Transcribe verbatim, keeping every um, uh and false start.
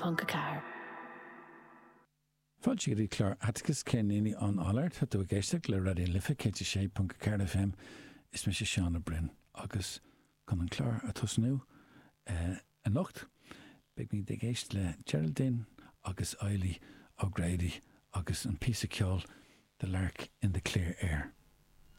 Punca Car. Fáil si rí clár atgus céníní an Allard, hat tú géisteach le radio lifa céite sé Punca Car F M, is me sé Seánna Bryn, agus gan an clár a tusnú uh, a nocht, beag mi de géist le Geraldine agus Eilí O'Grady agus an písa ceol de lark in the clear air.